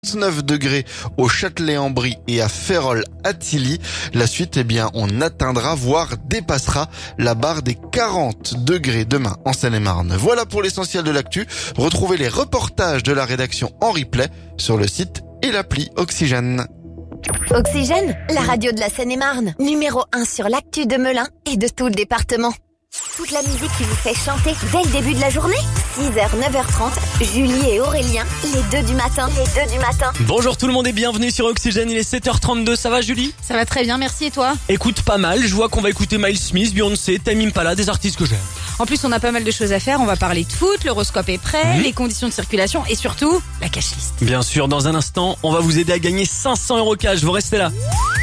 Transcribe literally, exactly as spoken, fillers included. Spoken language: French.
neuf degrés au Châtelet-en-Brie et à Férolles-Attilly. La suite, eh bien, on atteindra, voire dépassera la barre des quarante degrés demain en Seine-et-Marne. Voilà pour l'essentiel de l'actu. Retrouvez les reportages de la rédaction en replay sur le site et l'appli Oxygène. Oxygène, la radio de la Seine-et-Marne. Numéro un sur l'actu de Melun et de tout le département. Toute la musique qui vous fait chanter dès le début de la journée. six heures, neuf heures trente, Julie et Aurélien, les deux du matin. Les deux du matin. Bonjour tout le monde et bienvenue sur Oxygène, il est sept heures trente-deux, ça va Julie? Ça va très bien, merci, et toi? Écoute, pas mal, je vois qu'on va écouter Miles Smith, Beyoncé, Tame Impala, des artistes que j'aime. En plus, on a pas mal de choses à faire, on va parler de foot, l'horoscope est prêt, mmh. les conditions de circulation et surtout, la cash list. Bien sûr, dans un instant, on va vous aider à gagner cinq cents euros cash, vous restez là.